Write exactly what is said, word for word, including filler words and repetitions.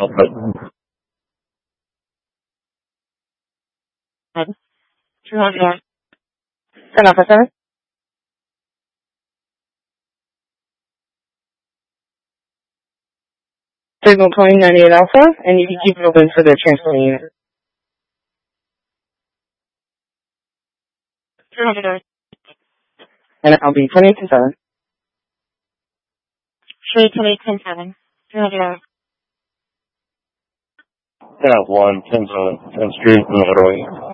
two hundred. Ten Alpha seven. Signal twenty ninety-eight Alpha, and you can keep it open for the transport unit. two hundred. And I'll be twenty-eight ten seven. twenty-eight ten seven. two hundred. Yeah, one, ten, tenth Street, in Italy.